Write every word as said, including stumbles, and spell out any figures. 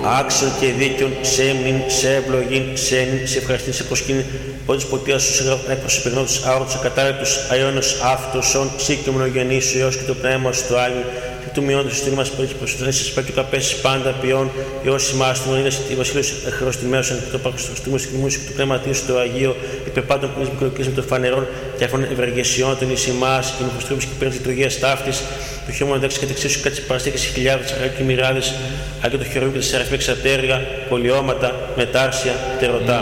άξιον και δίκαιον, σε έμνην, σε ευλογήν, σε έννην, σε ευχαριστήν, σε προσκύνην, πόντες ποτίας σου εκπροσωπηρνών τους άορτους, ακατάρρεπτους, αιώνος αυτοσών, ψή και ομονογενής σου, Υιός και το πνεύμα σου το Άγιον, και του μειόντος του μας πέτυχε προς το νέσης, πέτυχε καπέσεις πάντα ποιών, Υιός ημάς, του μονίδας, η βασίλειος χρωστημένος, εν το παγκοστοστήμος και μουσικ του πνεύματίου του Αγίου, υπεπάντων που είναι μικροκρίσμα των φανερών και αφών ευεργεσιών των εις ημάς, και νοφοστρόπης και παίρνει λειτουργίας ταύτης, το χιόμον εντάξει και τεξίσου κάτι παραστήκες χιλιάδες, αγάκοι μοιράδες, αγάκοι το χερουβί και τα σεραφεία εξατέργα, πολιώματα, μετάρσια, τερωτά.